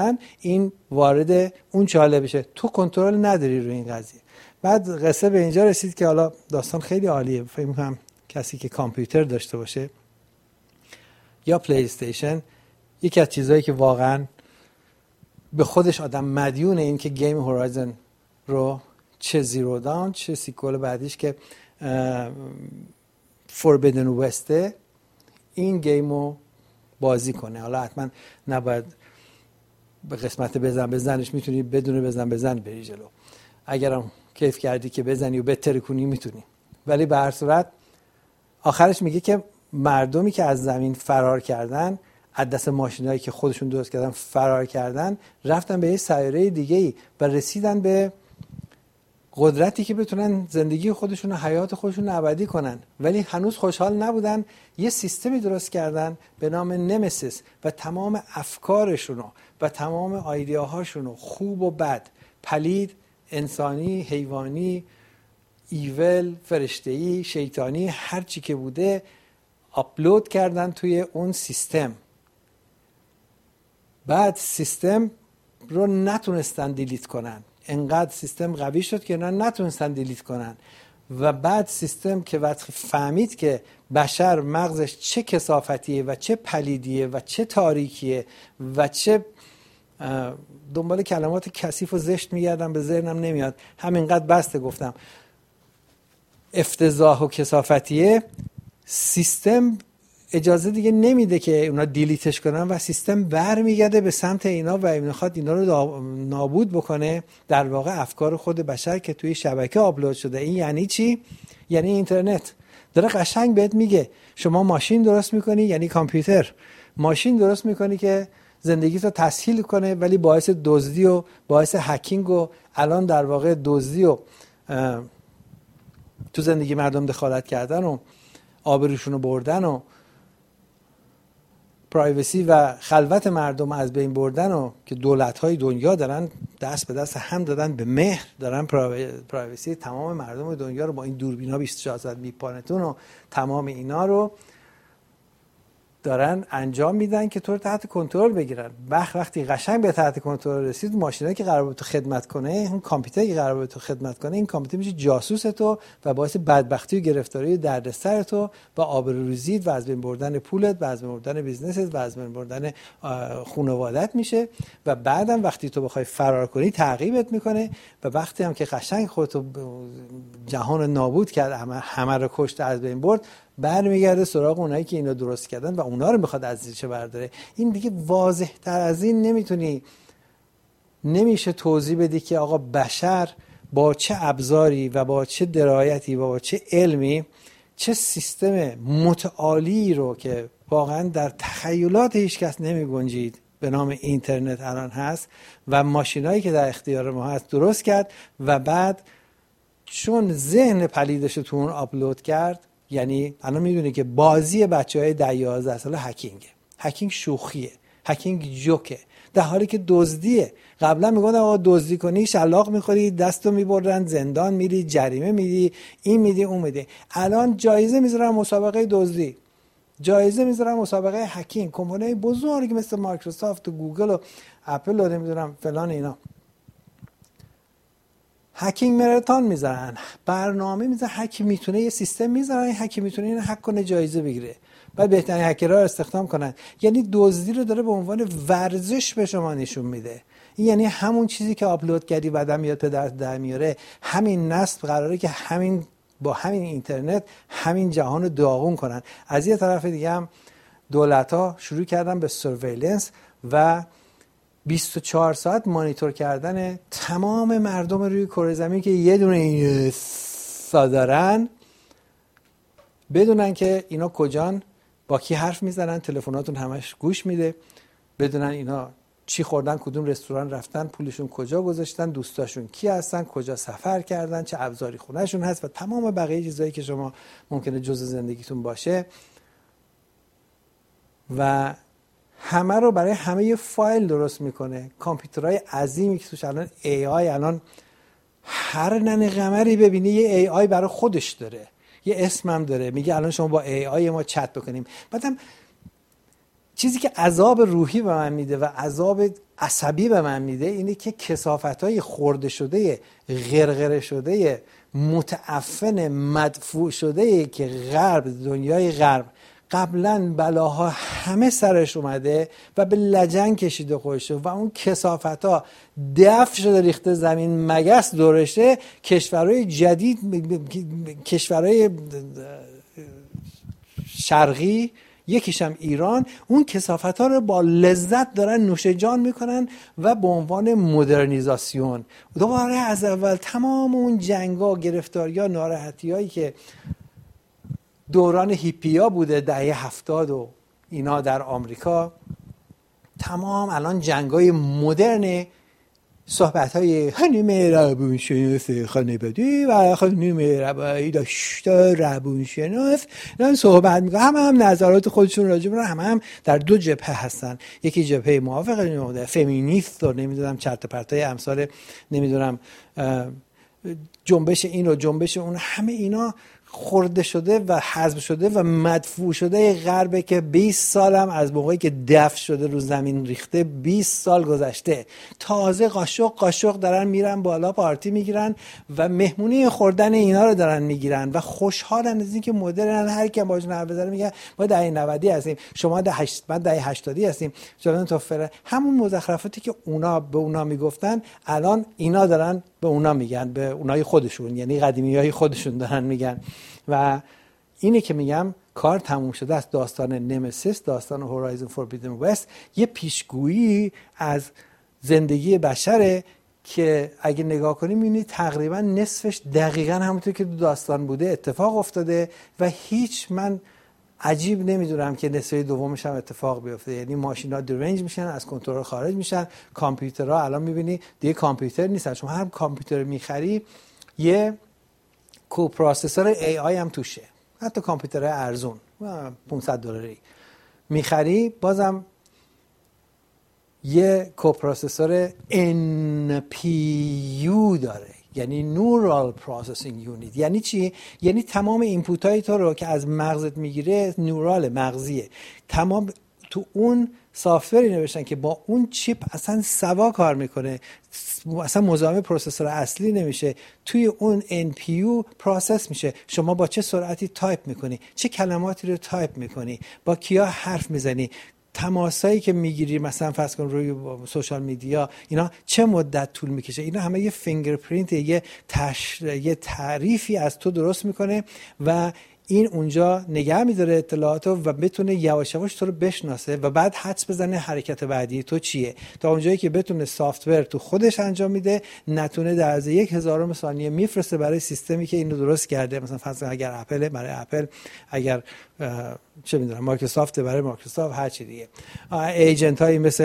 این وارد اون چاله بشه، تو کنترل نداری روی این قضیه. بعد قصه به اینجا رسید که حالا داستان خیلی عالیه، فکر می‌کنم کسی که کامپیوتر داشته باشه یا پلی استیشن، یکی از چیزایی که واقعا به خودش آدم مدیون این که گیم هورایزن رو، چه زیرو داون چه سیکوال بعدیش که فوربیدن وسته، این گیم رو بازی کنه. حالا حتما نباید به قسمت بزنش، میتونی بدون بزن بری جلو، اگرم کیف کردی که بزنی و بتر کنی میتونی. ولی به هر صورت آخرش میگه که مردمی که از زمین فرار کردن، از دست ماشینایی که خودشون درست کردن فرار کردن، رفتن به یه سیاره دیگه‌ای و رسیدن به قدرتی که بتونن زندگی خودشون و حیات خودشون رو ابدی کنن. ولی هنوز خوشحال نبودن. یه سیستمی درست کردن به نام نمسیس و تمام افکارشون و تمام ایده‌هاشون، خوب و بد، پلید، انسانی، حیوانی، ایول، فرشته‌ای، شیطانی، هر چی که بوده آپلود کردن توی اون سیستم. بعد سیستم رو نتونستن دیلیت کنن، انقدر سیستم قوی شد که نتونستن دیلیت کنن. و بعد سیستم که وقتی فهمید که بشر مغزش چه کثافتیه و چه پلیدیه و چه تاریکیه و چه دنبال کلمات کثیف و زشت میگردم به ذهنم نمیاد، همینقدر بسته گفتم، افتضاح و کثافتیه، سیستم اجازه دیگه نمیده که اونا دیلیتش کنن و سیستم برمیگرده به سمت اینا و میخواد اینا رو نابود بکنه. در واقع افکار خود بشر که توی شبکه آپلود شده. این یعنی چی؟ یعنی اینترنت داره قشنگ بهت میگه شما ماشین درست میکنی، یعنی کامپیوتر، ماشین درست میکنی که زندگیتو تسهیل کنه، ولی باعث دزدی و باعث هکینگ و الان در واقع دزدی و تو زندگی مردم دخالت کردن و آبروشونو بردن و پرایوسی و خلوت مردم از بین بردن و که دولت‌های دنیا دارن دست به دست هم دادن به مهر، دارن پرایوسی تمام مردم دنیا رو با این دوربینا 24 ساعت میپانتون و تمام اینا رو دارن انجام میدن که تو رو تحت کنترل بگیرن. وقتی قشنگ به تحت کنترل رسید، ماشینایی که قرار بود تو خدمت کنه، این کامپیوتری که قرار بود تو خدمت کنه، این کامپیوتر میشه جاسوس تو و باعث بدبختی و گرفتاری و دردسر تو و آبروریزیت و از بین بردن پولت و از بین بردن بیزنست و از بین بردن خانوادت میشه. و بعدم وقتی تو بخوای فرار کنی تعقیبت میکنه و وقتی هم که قشنگ خودتو جهان نابود کرد، همه رو کشت، از بین برد، برمیگرده سراغ اونایی که اینو درست کردن و اونا رو میخواد از زیرش برداره. این دیگه واضح تر از این نمیشه توضیح بدی که آقا بشر با چه ابزاری و با چه درایتی و با چه علمی چه سیستم متعالی رو که واقعا در تخیلات هیچ کس نمی گنجید به نام اینترنت الان هست و ماشینایی که در اختیار ما هست درست کرد و بعد چون ذهن پلیدش رو تو اون آپلود کرد. یعنی الان میدونی که بازی بچهای 10-11 ساله هکینگ شوخیه، هکینگ جوکه، در حالی که دزدیه. قبلا میگفتن آقا دزدی کنی شلاق میخوری، دستو میبرن زندان، میری جریمه میدی، این میدی اون میدی. الان جایزه میذارن مسابقه دزدی، جایزه میذارن مسابقه هکینگ. کمپانی‌های بزرگ مثل مایکروسافت و گوگل و اپل و نمیدونم فلان اینا هکینگ ماراتون میذارن، برنامه میذارن، هک میتونه یه سیستم میذارن، هک میتونه اینو هک کنه جایزه بگیره، بعد بهترین هکرها رو استخدام کنن. یعنی دزدی رو داره به عنوان ورزش به شما نشون میده. این یعنی همون چیزی که آپلود کردی بعدم میاد پدر در میاره. همین نسل قراره که با همین اینترنت همین جهان رو داغون کنن. از یه طرف دیگه هم دولت‌ها شروع کردن به سرویلنس و 24 ساعت مانیتور کردن تمام مردم روی کره زمین که یه دونه این دارن، بدونن که اینا کجان، با کی حرف میزنن، تلفناتون همش گوش میده، بدونن اینا چی خوردن، کدوم رستوران رفتن، پولشون کجا گذاشتن، دوستاشون کی هستن، کجا سفر کردن، چه ابزاری خونهشون هست و تمام بقیه چیزایی که شما ممکنه جزء زندگیتون باشه. و همه رو برای همه یه فایل درست میکنه. کامپیوترهای عظیمی که توش الان الان هر ننه قمری ببینی یه AI برای خودش داره، یه اسمم داره، میگه الان شما با AI ما چت بکنیم. بعدم چیزی که عذاب روحی به من میده و عذاب عصبی به من میده اینه که کثافت‌های خورده شده، غرغره شده، متعفن، مدفوع شده که غرب، دنیای غرب قبلا بلاها همه سرش اومده و به لجن کشیده خودش و اون کثافت‌ها دفع شده ریخته زمین، مگس دورشه. کشورهای جدید، کشورهای شرقی، یکیش هم ایران، اون کثافت‌ها رو با لذت دارن نوش جان میکنن و به عنوان مدرنیزاسیون دوباره از اول تمام اون جنگا، گرفتاری‌ها، ناراحتی‌هایی که دوران هیپیا بوده دهه 70 و اینا در آمریکا، تمام الان جنگای مدرن، صحبت‌های خانم روانشناس خانوادگی و خانم روایی داشته روانشناس دارن صحبت میکنن، هم نظرات خودشون راجع به هم در دو جبهه هستن. یکی جبهه موافق فمینیست و نمیدونم چرت و پرتای امثال نمیدونم جنبش این و جنبش اون، همه اینا خورده شده و حذف شده و مدفوع شده غربه که 20 سال هم از موقعی که دفع شده رو زمین ریخته 20 سال گذشته. تازه قاشق دارن میرن بالا پارتی میگیرن و مهمونی خوردن اینا رو دارن میگیرن و خوشحالن از اینکه مدرن. هر کی باشون حرف بزنه میگه ما دهه 90 هستیم، شما دهه 80 هستیم، شما تو همون مزخرفاتی که اونا به اونا میگفتن الان اینا دارن به اونا میگن، به اونای خودشون، یعنی قدیمیای خودشون دارن میگن. و اینه که میگم کار تموم شده است. داستان نمسیس، داستان هورایزن فوربیدن وست یه پیشگویی از زندگی بشره که اگه نگاه کنیم میبینید تقریبا نصفش دقیقاً همونطور که تو داستان بوده اتفاق افتاده و من عجیب نمیدونم که نصف دومش هم اتفاق بیفته. یعنی ماشینا درنج میشن، از کنترل خارج میشن. کامپیوترها الان میبینی دیگه کامپیوتر نیستن، شما هر کامپیوتر میخری یه کوپروسسور ای آی هم توشه. حتی کامپیوتر ارزون $500 میخری بازم یه کوپروسسور NPU داره، یعنی نورال پروسسینگ یونیت. یعنی چی؟ یعنی تمام اینپوت های تو رو که از مغزت میگیره نورال مغزیه، تمام تو اون سافتوری نوشتن که با اون چیپ اصلا سوا کار میکنه، اصلا مزاحم پروسسور اصلی نمیشه، توی اون NPU پروسس میشه. شما با چه سرعتی تایپ میکنی، چه کلماتی رو تایپ میکنی، با کیا حرف میزنی، تماسایی که میگیری مثلا فرض کن روی سوشال میدیا، اینا چه مدت طول میکشه. اینا همه یه فینگرپرینت، یه تعریفی از تو درست میکنه و این اونجا نگه میداره اطلاعاتو و بتونه یواش یواش تو رو بشناسه و بعد حدس بزنه حرکت بعدی تو چیه، تا اونجایی که بتونه سافتور تو خودش انجام میده، نتونه در از 1/1000 ثانیه میفرسته برای سیستمی که اینو درست کرده. مثلا فرض اگر اپل برای اپل، اگر چه میدونم مایکروسافت برای مایکروسافت، هر چی دیگه. ایجنت هایی مثل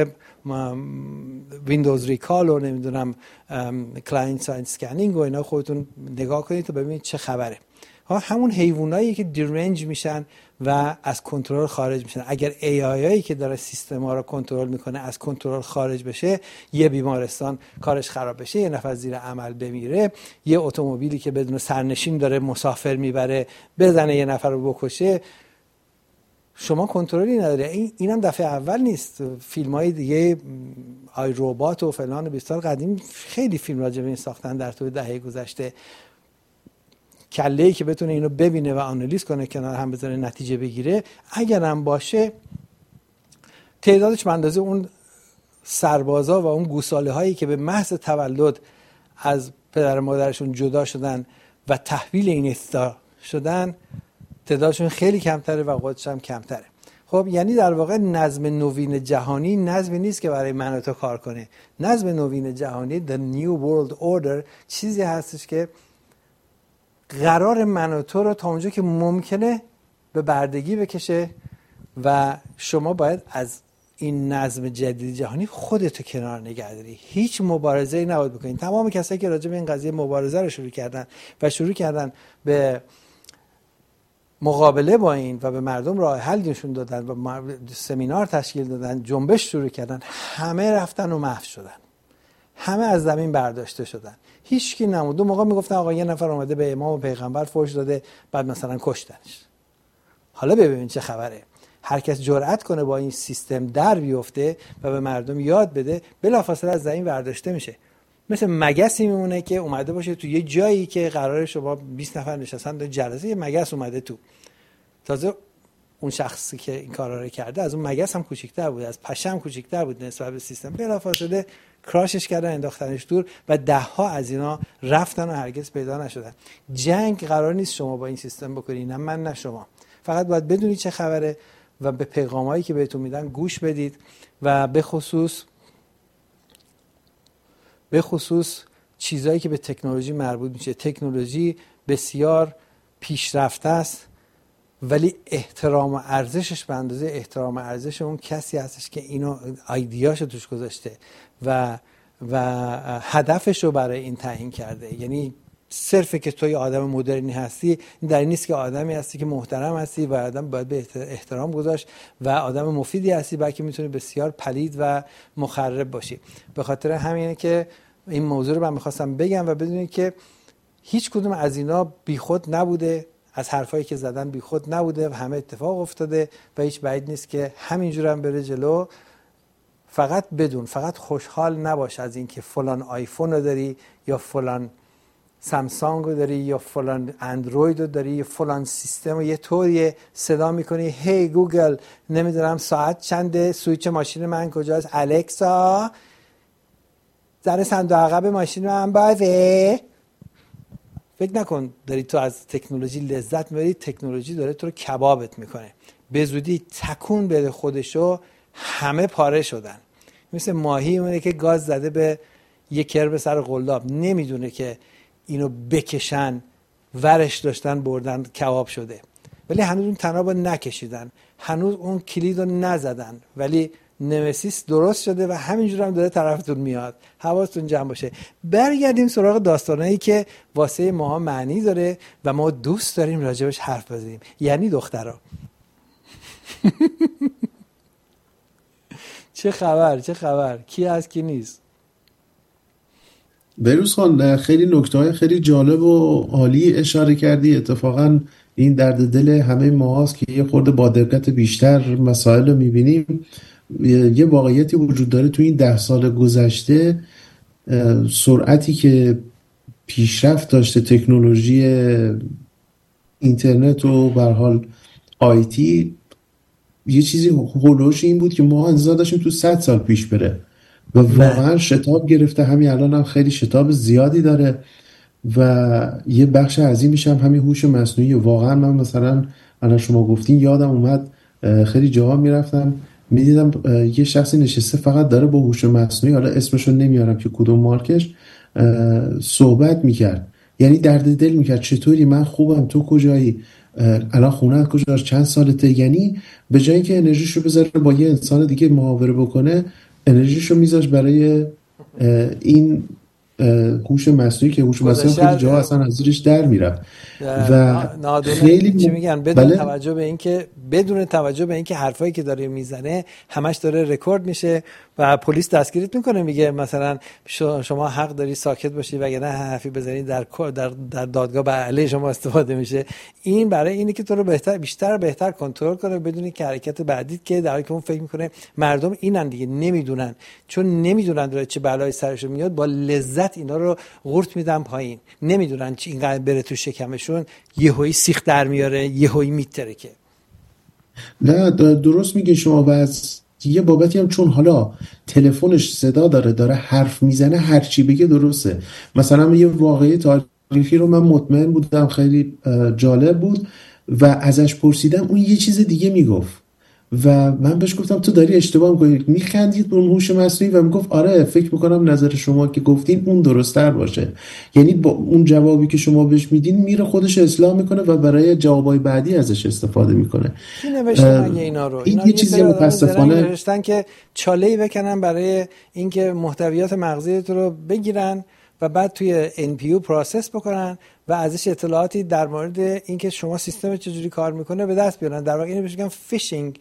ویندوز ریکال و نمیدونم کلاینت ساید اسکنینگ و اینا خودتون نگاه کنید تا ببینید چه خبره. همون حیوانایی که دیرنج میشن و از کنترل خارج میشن. اگر AIایی که داره سیستما رو کنترل میکنه از کنترل خارج بشه، یه بیمارستان کارش خراب بشه، یه نفر زیر عمل بمیره، یه اتومبیلی که بدون سرنشین داره مسافر میبره بزنه یه نفر رو بکشه، شما کنترلی نداره. اینم دفعه اول نیست. فیلم‌های دیگه آی ربات و فلان 20 سال قدیم خیلی فیلم راجع به این ساختن در طول دهه گذشته. کله‌ای که بتونه اینو ببینه و آنالیز کنه، کنار هم بذاره، نتیجه بگیره، اگر هم باشه تعدادش به اندازه اون سربازا و اون گوساله هایی که به محض تولد از پدر و مادرشون جدا شدن و تحویل این استا شدن، تعدادشون خیلی کمتره و قدرتش هم کمتره. خب یعنی در واقع نظم نوین جهانی نظمی نیست که برای من و تو کار کنه. نظم نوین جهانی، the new world order، چیزی هستش که قرار من و تو رو تا اونجا که ممکنه به بردگی بکشه و شما باید از این نظم جدید جهانی خودتو کنار نگه داری. هیچ مبارزه‌ای نباید بکنید. تمام کسایی که راجع به این قضیه مبارزه رو شروع کردن به مقابله با این و به مردم راه حل نشون دادن و سمینار تشکیل دادن، جنبش شروع کردن، همه رفتن و محو شدن، همه از زمین برداشته شدن، هیچ کی نموند. اون موقع میگفتن آقا یه نفر اومده به امام و پیغمبر فحش داده بعد مثلا کشتنش. حالا ببین چه خبره. هر کس جرأت کنه با این سیستم در بیفته و به مردم یاد بده، بلافاصله از زمین برداشته میشه. مثل مگسی میمونه که اومده باشه تو یه جایی که قراره شما 20 نفر نشستن در جلسه، یه مگس اومده تو، تازه اون شخصی که این کارا رو کرده از اون مگس هم کوچیک‌تر بود، از پشه هم کوچیک‌تر بود نسبت به سیستم. بلافاصله کراشش کردن، انداختنش دور و ده‌ها از اینا رفتن و هرگز پیدا نشدن. جنگ قرار نیست شما با این سیستم بکنی، نه من نه شما. فقط باید بدونید چه خبره و به پیغامایی که بهتون میدن گوش بدید و به خصوص چیزایی که به تکنولوژی مربوط میشه. تکنولوژی بسیار پیشرفته است ولی احترام و ارزشش به اندازه احترام و ارزش اون کسی هستش که اینو ایدیاشو توش گذاشته و هدفش رو برای این تعیین کرده. یعنی صرفه که توی آدم مدرنی هستی این در این نیست که آدمی هستی که محترم هستی و آدم باید به احترام گذاشت و آدم مفیدی هستی، بلکه میتونی بسیار پلید و مخرب باشی. به خاطر همینه که این موضوع رو من میخواستم بگم و بدونید که هیچ کدوم از اینا بیخود نبوده، از حرفایی که زدن بیخود نبوده و همه اتفاق افتاده و هیچ بعید نیست که همینجور هم بره جلو. فقط خوشحال نباش از این که فلان آیفون رو داری یا فلان سامسونگ رو داری یا فلان اندروید رو داری یا فلان سیستم رو یه طوری صدا میکنی هی گوگل نمیدونم ساعت چنده، سویچ ماشین من کجاست، الکسا در صندوق عقب ماشین من بازه. فکر نکن داری تو از تکنولوژی لذت میبری، تکنولوژی داره تو رو کبابت میکنه. به زودی تکون بده خودشو، همه پاره شدن. مثل ماهی اونه که گاز زده به یه کرب سر قلاب، نمیدونه که اینو بکشن، ورش داشتن بردن کباب شده، ولی هنوز اون تنابو نکشیدن، هنوز اون کلید رو نزدن، ولی نمسیس درست شده و همینجور هم داره طرفتون میاد. حواستون جمع باشه. برگردیم سراغ داستانایی که واسه ماها معنی داره و ما دوست داریم راجبش حرف بزنیم، یعنی دخترها. چه خبر کی هست کی نیست؟ بروز خان، خیلی نکته‌های خیلی جالب و عالی اشاره کردی. اتفاقا این درد دل همه ما هست که یه خورده با دقت بیشتر مسائل رو میبینیم. یه واقعیتی وجود داره تو این 10 سال گذشته، سرعتی که پیشرفت داشته تکنولوژی اینترنت و به هر حال آیتی، یه چیزی هولوش این بود که ما انتظار داشتیم تو 100 سال پیش بره و واقعا شتاب گرفته. همین الان هم خیلی شتاب زیادی داره و یه بخش عظیمش هم همین هوش مصنوعی. واقعا من مثلا الان شما گفتین یادم اومد خیلی جاها میرفتم میدیدم یه شخصی نشسته فقط داره با هوش مصنوعی، حالا اسمشو نمیارم که کدوم مارکش، صحبت میکرد. یعنی درد دل میکرد چطوری، من خوبم تو کجایی، الان خونه کجاست، چند سالته. یعنی به جایی که انرژیشو بذاره با یه انسان دیگه محاوره بکنه، انرژیشو میذاش برای این هوش مصنوعی که هوش مصنوعی خیلی جاها اصلا از زیرش در میرفت و خیلی چی میگن بدون توجه به اینکه حرفایی که داره میزنه همش داره رکورد میشه و پلیس دستگیرت میکنه، میگه مثلا شما حق داری ساکت باشی وگرنه حرفی بزنی در دادگاه به علیه شما استفاده میشه. این برای اینه که تو رو بهتر کنترل کنه بدونی که حرکت بعدیت که در حالی که اون فکر میکنه مردم اینن دیگه نمیدونن، چون نمیدونن داره چه بلایی سرشون میاد با لذت اینا رو قورت میدن پایین، نمیدونن چی اینقدر بره تو شکمشون، یهویی سیخ در میاره، یهویی میترکه. نه درست میگه شما. و از یه بابتی هم چون حالا تلفنش صدا داره حرف میزنه، هر چی بگه درسته. مثلا یه واقعه تاریخی رو من مطمئن بودم خیلی جالب بود و ازش پرسیدم اون یه چیز دیگه میگفت و من بهش گفتم تو داری اشتباه میکنی. میخندید به اون هوش مصنوعی و میگفت آره فکر میکنم نظر شما که گفتین اون درست‌تر باشه. یعنی با اون جوابی که شما بهش میدین میره خودش اصلاح میکنه و برای جوابای بعدی ازش استفاده میکنه. کی نوشته مگه اینا رو؟ این یه چیزی متاسفانه نوشتن که چاله‌ای بکنن برای اینکه محتویات مغزی تو رو بگیرن و بعد توی NPU پروسس بکنن و ازش اطلاعاتی در مورد اینکه شما سیستم چجوری کار میکنه به دست بیارن. در واقع اینو بهش میگن فیشینگ،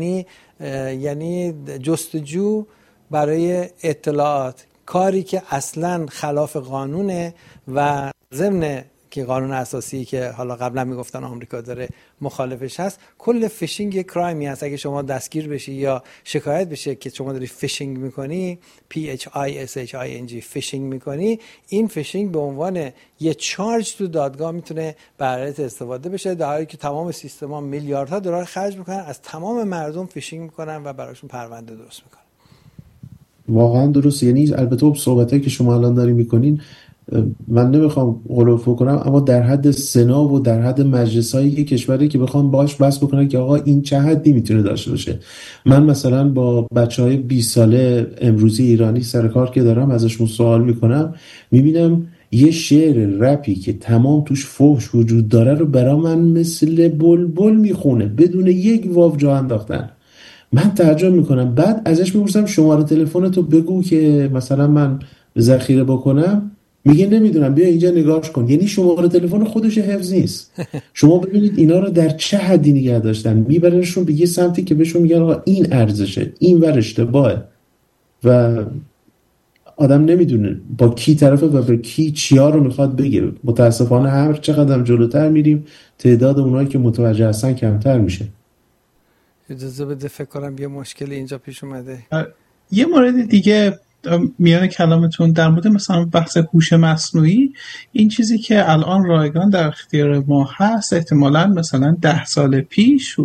یعنی جستجو برای اطلاعات، کاری که اصلا خلاف قانونه و ضمن که قانون اساسی که حالا قبلا میگفتن آمریکا داره مخالفش هست، کل فیشینگ یک کرایمی هست. اگه شما دستگیر بشی یا شکایت بشه که شما داری فیشینگ میکنی، PHISHING فیشینگ میکنی، این فیشینگ به عنوان یه چارج تو دادگاه میتونه برایت استفاده بشه، در حالی که تمام سیستما میلیاردها دلار خرج میکنن از تمام مردم فیشینگ میکنن و براشون پرونده درست میکنن. واقعا درست. یعنی البته صحبتایی که شما الان داری میکنین من نمیخوام غلوف کنم، اما در حد سنا و در حد مجلس‌های یک کشوری که بخوام باهاش بحث بکنن که آقا این چه حدی میتونه داشته باشه. من مثلا با بچهای 20 ساله امروزی ایرانی سر کار که دارم ازشون سوال میکنم، میبینم یه شعر رپی که تمام توش فحش وجود داره رو برا من مثل بلبل میخونه بدون یک واو جا انداختن. من تعجب میکنم. بعد ازش میپرسم شماره تلفنتو بگو که مثلا من ذخیره بکنم، میگه نمیدونم بیا اینجا نگاهش کن. یعنی شماره تلفن خودش حفظ نیست. شما ببینید اینا رو در چه حدی نگه داشتن، میبرنشون به یه سمتی که بهشون میگن آقا این ارزشه، این ور اشتباهه و آدم نمیدونه با کی طرفه و به کی چیا رو میخواد بگه. متاسفانه هر چقدر جلوتر میریم تعداد اونایی که متوجه هستن کمتر میشه. اجازه بده فکر کنم یه مشکل اینجا پیش اومده. یه مورد دیگه میان کلامتون در مورد مثلا بحث هوش مصنوعی، این چیزی که الان رایگان در اختیار ما هست احتمالاً مثلا 10 سال پیش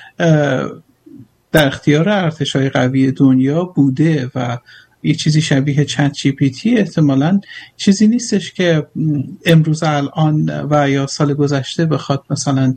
در اختیار ارتش‌های قوی دنیا بوده و یه چیزی شبیه چت جی پی تی احتمالاً چیزی نیستش که امروز الان و یا سال گذشته بخواد مثلا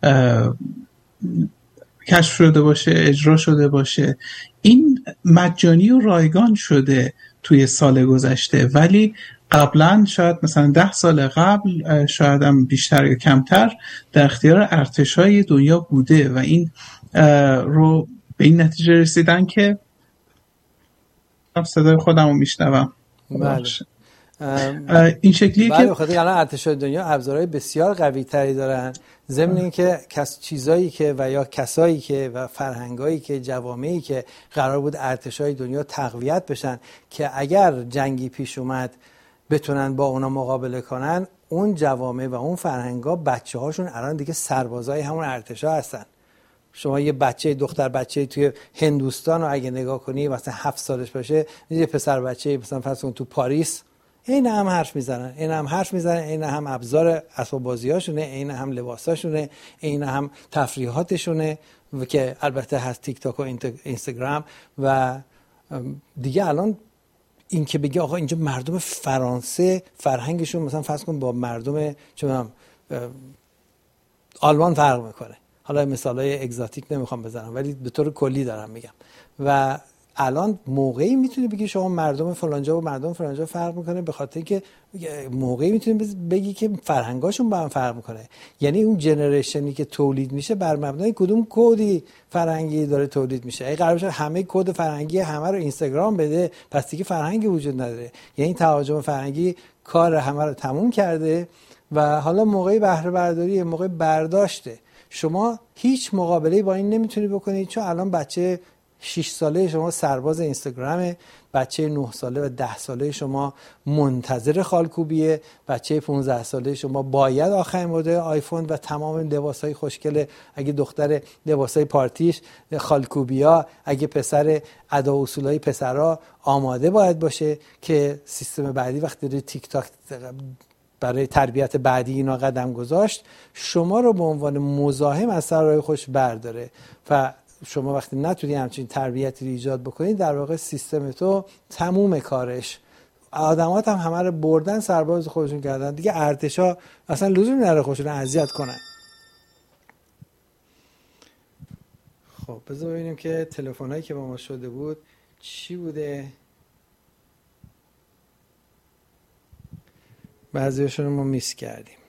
کشف شده باشه، اجرا شده باشه. این مجانی و رایگان شده توی سال گذشته، ولی قبلا شاید مثلا 10 سال قبل، شاید هم بیشتر یا کمتر، در اختیار ارتشای دنیا بوده و این رو به این نتیجه رسیدن که صدای خودم رو میشنوم. بله. این شکلیه بله، که بخاطر الان ارتشای دنیا ابزارهای بسیار قوی تری دارن، ضمن اینکه چیزایی که و یا کسایی که و فرهنگایی که جوامعی که قرار بود ارتشای دنیا تقویت بشن که اگر جنگی پیش اومد بتونن با اونا مقابله کنن، اون جوامع و اون فرهنگا بچه‌هاشون الان دیگه سربازای همون ارتشا هستن. شما یه دختر بچه توی هندوستان رو اگه نگاه کنی مثلا 7 سالش باشه، یه پسر بچه مثلا فرض کن تو پاریس، این هم حرف میزنن، این هم ابزار اسباب بازیاشونه، این هم لباساشونه، این هم تفریحاتشونه که البته هست تیک تاک و اینستاگرام. و دیگه الان این که بگی آقا اینجا مردم فرانسه فرهنگشون مثلا فرض کن با مردم چون آلمان فرق میکنه، حالا مثالای اگزاتیک نمیخوام بزنم ولی به طور کلی دارم میگم. و الان موقعی میتونی بگی شما مردم فلانجا و مردم فلانجا فرق میکنه، به خاطر که موقعی میتونی بگی که فرهنگاشون با هم فرق میکنه. یعنی اون جنریشنی که تولید میشه بر مبنای کدوم کدی فرهنگی داره تولید میشه. اگه قرار باشه همه کد فرهنگی همه رو اینستاگرام بده، پس دیگه فرهنگی وجود نداره. یعنی تهاجم فرهنگی کار همه رو تموم کرده و حالا موقعی بهره برداری، موقع برداشته. شما هیچ مقابله‌ای با این نمیتونی بکنی، چون الان بچه 6 ساله شما سرباز اینستاگرامه، بچه 9 ساله و 10 ساله شما منتظر خالکوبیه، بچه 15 ساله شما باید آخرین مدل آیفون و تمام لباسای خوشگل، اگه دختر لباسای پارتیش خالکوبیا، اگه پسر ادا اصولای پسرا آماده باید باشه که سیستم بعدی وقتی داری تیک تاک برای تربیت بعدی اینا قدم گذاشت، شما رو به عنوان مزاحم از سر راه خوش برداره. و شما وقتی نتونی همچین تربیتی رو ایجاد بکنی، در واقع سیستم تو تموم کارش. آدمات هم همه رو بردن سرباز خودشون کردن دیگه. ارتشا اصلا لزومی نداره خودشون اذیت کنن. خب بذار ببینیم که تلفنایی که با ما شده بود چی بوده. بعضیاشون رو ما میس کردیم.